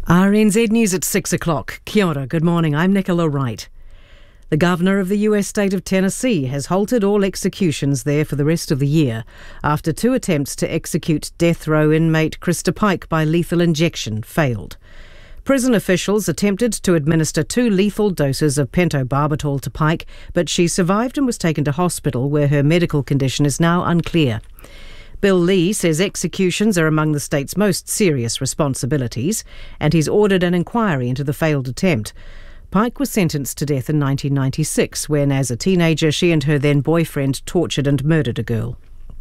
RNZ News at 6 o'clock. Kia ora, good morning. I'm Nicola Wright. The governor of the US state of Tennessee has halted all executions there for the rest of the year after 2 attempts to execute death row inmate Krista Pike by lethal injection failed. Prison officials attempted to administer 2 lethal doses of pentobarbital to Pike, but she survived and was taken to hospital where her medical condition is now unclear. Bill Lee says executions are among the state's most serious responsibilities, and he's ordered an inquiry into the failed attempt. Pike was sentenced to death in 1996 when, as a teenager, she and her then-boyfriend tortured and murdered a girl.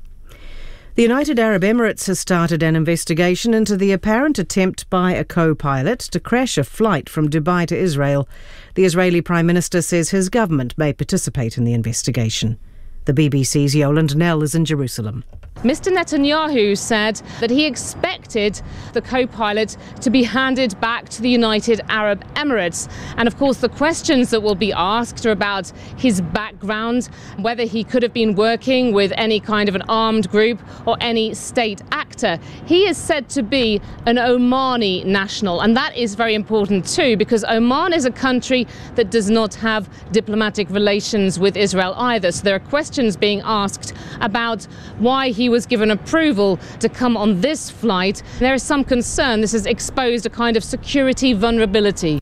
The United Arab Emirates has started an investigation into the apparent attempt by a co-pilot to crash a flight from Dubai to Israel. The Israeli Prime Minister says his government may participate in the investigation. The BBC's Yolande Knell is in Jerusalem. Mr. Netanyahu said that he expected the co-pilot to be handed back to the United Arab Emirates. And of course, the questions that will be asked are about his background, whether he could have been working with any kind of an armed group or any state actor. He is said to be an Omani national, and that is very important too, because Oman is a country that does not have diplomatic relations with Israel either. So there are questions being asked about why he was given approval to come on this flight. There is some concern this has exposed a kind of security vulnerability.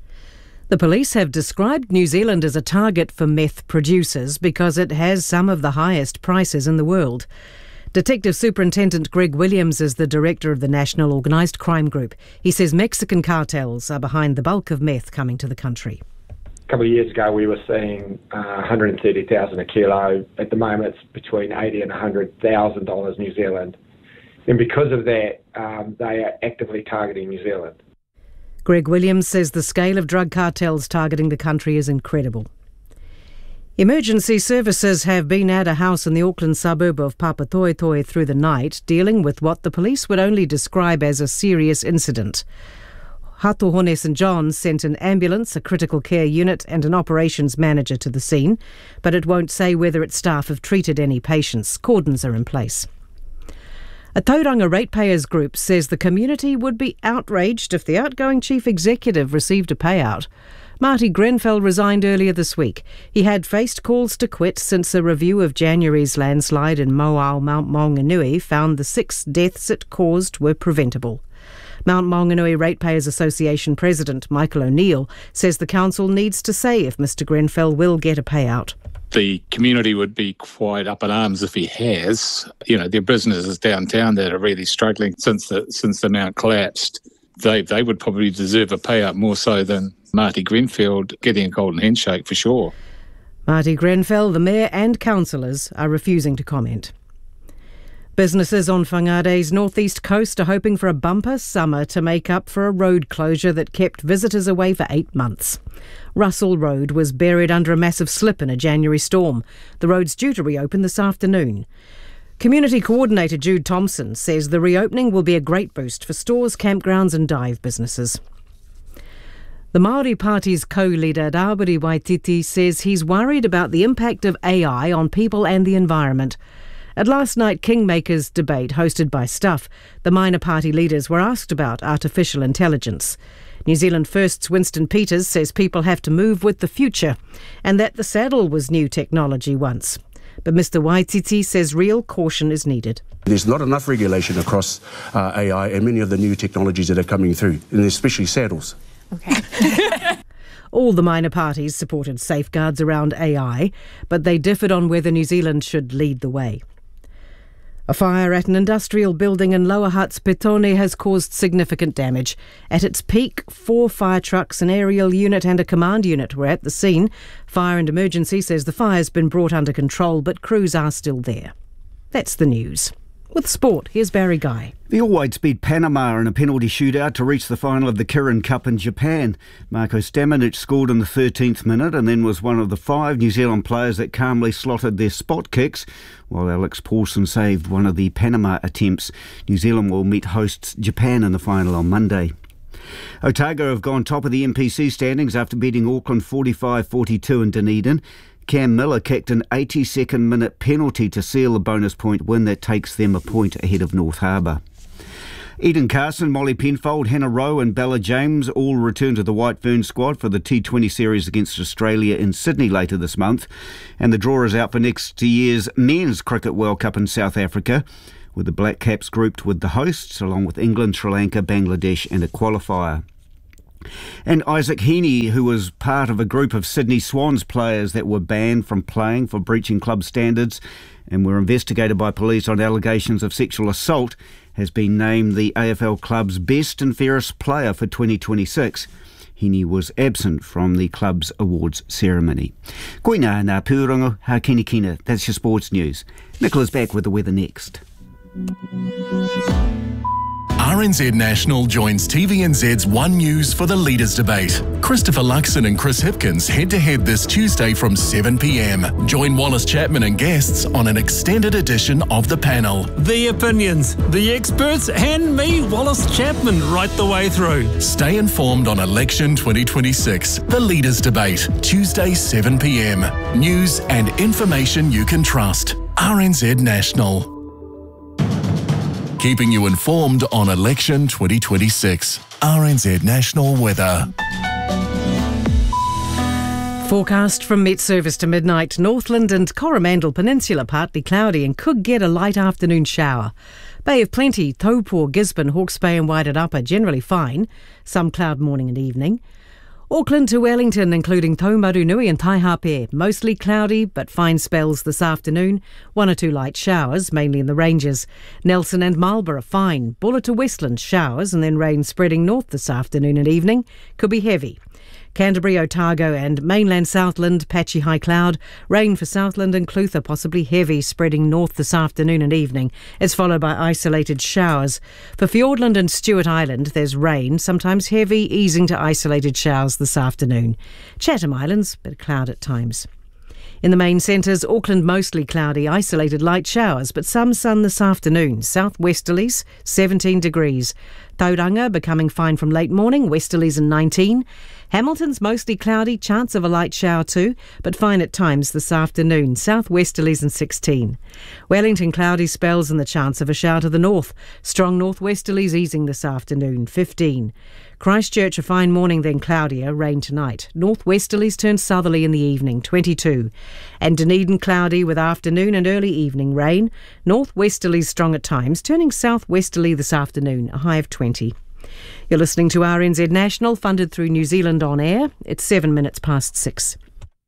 The police have described New Zealand as a target for meth producers because it has some of the highest prices in the world. Detective Superintendent Greg Williams is the director of the National Organised Crime Group. He says Mexican cartels are behind the bulk of meth coming to the country. A couple of years ago, we were seeing $130,000 a kilo. At the moment, it's between $80,000 and $100,000 New Zealand. And because of that, they are actively targeting New Zealand. Greg Williams says the scale of drug cartels targeting the country is incredible. Emergency services have been at a house in the Auckland suburb of Papatoetoe through the night, dealing with what the police would only describe as a serious incident. Hatohone St John's sent an ambulance, a critical care unit and an operations manager to the scene, but it won't say whether its staff have treated any patients. Cordons are in place. A Tauranga ratepayers group says the community would be outraged if the outgoing chief executive received a payout. Marty Grenfell resigned earlier this week. He had faced calls to quit since a review of January's landslide in Moao, Mount Maunganui found the 6 deaths it caused were preventable. Mount Maunganui Ratepayers Association President Michael O'Neill says the council needs to say if Mr Grenfell will get a payout. The community would be quite up in arms if he has. You know, there are businesses downtown that are really struggling since the mount collapsed. They would probably deserve a payout more so than Marty Grenfell getting a golden handshake for sure. Marty Grenfell, the mayor and councillors are refusing to comment. Businesses on Whangare's northeast coast are hoping for a bumper summer to make up for a road closure that kept visitors away for 8 months. Russell Road was buried under a massive slip in a January storm. The road's due to reopen this afternoon. Community Coordinator Jude Thompson says the reopening will be a great boost for stores, campgrounds and dive businesses. The Māori Party's co-leader Rawiri Waititi says he's worried about the impact of AI on people and the environment. At last night's Kingmakers debate hosted by Stuff, the minor party leaders were asked about artificial intelligence. New Zealand First's Winston Peters says people have to move with the future and that the saddle was new technology once. But Mr Waititi says real caution is needed. There's not enough regulation across AI and many of the new technologies that are coming through, and especially saddles. Okay. All the minor parties supported safeguards around AI, but they differed on whether New Zealand should lead the way. A fire at an industrial building in Lower Hutt's Petone has caused significant damage. At its peak, 4 fire trucks, an aerial unit and a command unit were at the scene. Fire and Emergency says the fire's been brought under control, but crews are still there. That's the news. With sport, here's Barry Guy. The All-Whites beat Panama in a penalty shootout to reach the final of the Kirin Cup in Japan. Marko Stamanic scored in the 13th minute and then was one of the 5 New Zealand players that calmly slotted their spot kicks, while Alex Paulson saved one of the Panama attempts. New Zealand will meet hosts Japan in the final on Monday. Otago have gone top of the NPC standings after beating Auckland 45-42 in Dunedin. Cam Miller kicked an 82nd minute penalty to seal a bonus point win that takes them a point ahead of North Harbour. Eden Carson, Molly Penfold, Hannah Rowe and Bella James all return to the White Fern squad for the T20 series against Australia in Sydney later this month. And the draw is out for next year's Men's Cricket World Cup in South Africa, with the Black Caps grouped with the hosts, along with England, Sri Lanka, Bangladesh and a qualifier. And Isaac Heaney, who was part of a group of Sydney Swans players that were banned from playing for breaching club standards and were investigated by police on allegations of sexual assault, has been named the AFL club's best and fairest player for 2026. Heaney was absent from the club's awards ceremony. Koina ngā pūrongo, ha kini kina. That's your sports news. Nicola's back with the weather next. RNZ National joins TVNZ's One News for the Leaders Debate. Christopher Luxon and Chris Hipkins head-to-head this Tuesday from 7 p.m. Join Wallace Chapman and guests on an extended edition of the panel. The opinions, the experts and me, Wallace Chapman, right the way through. Stay informed on Election 2026, the Leaders Debate, Tuesday 7 p.m. News and information you can trust. RNZ National. Keeping you informed on Election 2026. RNZ National Weather. Forecast from Met Service to midnight. Northland and Coromandel Peninsula partly cloudy and could get a light afternoon shower. Bay of Plenty, Taupō, Gisborne, Hawke's Bay and Waitarapa generally fine. Some cloud morning and evening. Auckland to Wellington, including Taumarunui and Taihape, mostly cloudy but fine spells this afternoon. 1 or 2 light showers, mainly in the ranges. Nelson and Marlborough fine. Buller to Westland showers and then rain spreading north this afternoon and evening. Could be heavy. Canterbury, Otago and mainland Southland, patchy high cloud. Rain for Southland and Clutha, possibly heavy, spreading north this afternoon and evening. It's followed by isolated showers. For Fiordland and Stewart Island, there's rain, sometimes heavy, easing to isolated showers this afternoon. Chatham Islands, bit of cloud at times. In the main centres, Auckland mostly cloudy, isolated light showers, but some sun this afternoon. Southwesterlies, 17 degrees. Tauranga becoming fine from late morning, westerlies and 19. Hamilton's mostly cloudy, chance of a light shower too, but fine at times this afternoon. Southwesterlies and 16. Wellington cloudy spells and the chance of a shower to the north. Strong northwesterlies easing this afternoon, 15. Christchurch a fine morning then cloudier, rain tonight. Northwesterlies turn southerly in the evening, 22. And Dunedin cloudy with afternoon and early evening rain. Northwesterlies strong at times, turning southwesterly this afternoon, a high of 20. You're listening to RNZ National, funded through New Zealand On Air. It's 7 minutes past 6.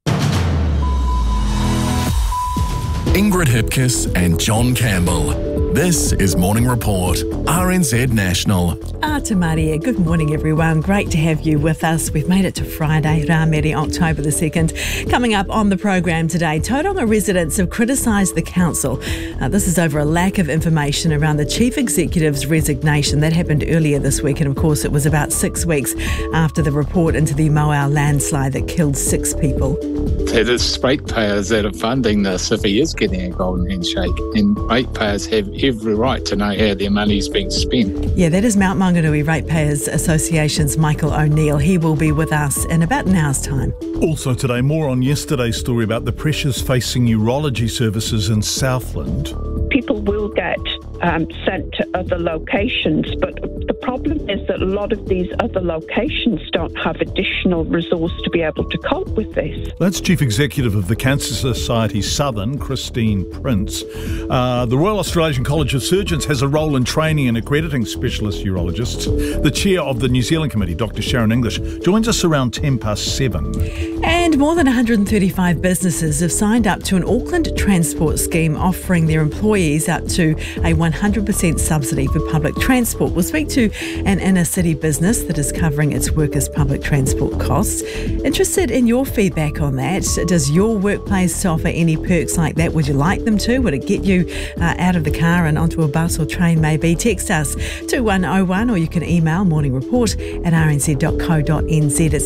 Ingrid Hipkiss and John Campbell. This is Morning Report, RNZ National. Te Maria, good morning everyone. Great to have you with us. We've made it to Friday, Rāmere, October the 2nd. Coming up on the program today, Tauranga residents have criticised the council. This is over a lack of information around the chief executive's resignation. That happened earlier this week, and of course it was about 6 weeks after the report into the Moau landslide that killed 6 people. It is ratepayers that are funding this if he is getting a golden handshake, and ratepayers have every right to know how their money's being spent. Yeah, that is Mount Maunganui Ratepayers Association's Michael O'Neill. He will be with us in about an hour's time. Also today, more on yesterday's story about the pressures facing urology services in Southland. People will get sent to other locations, but the problem is that a lot of these other locations don't have additional resource to be able to cope with this. That's Chief Executive of the Cancer Society Southern, Christine Prince. The Royal Australian College of Surgeons has a role in training and accrediting specialist urologists. The chair of the New Zealand Committee, Dr. Sharon English, joins us around 7:10. And more than 135 businesses have signed up to an Auckland transport scheme offering their employees up to a 100% subsidy for public transport. We'll speak to an inner city business that is covering its workers' public transport costs. Interested in your feedback on that? Does your workplace offer any perks like that? Would you like them to? Would it get you out of the car and onto a bus or train maybe? Text us 2101 or you can email morningreport@rnz.co.nz. It's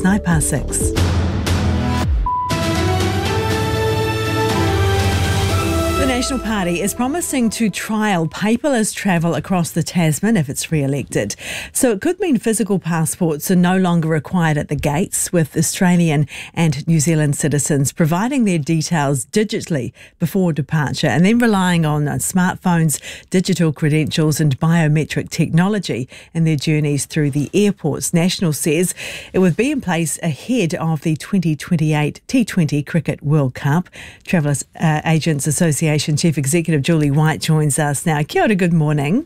6:09. The National Party is promising to trial paperless travel across the Tasman if it's re-elected. So it could mean physical passports are no longer required at the gates, with Australian and New Zealand citizens providing their details digitally before departure and then relying on smartphones, digital credentials and biometric technology in their journeys through the airports. National says it would be in place ahead of the 2028 T20 Cricket World Cup. Travellers Agents Association Chief Executive Julie White joins us now. Kia ora, good morning.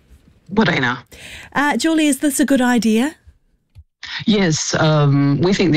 Morena. Julie, is this a good idea? Yes, we think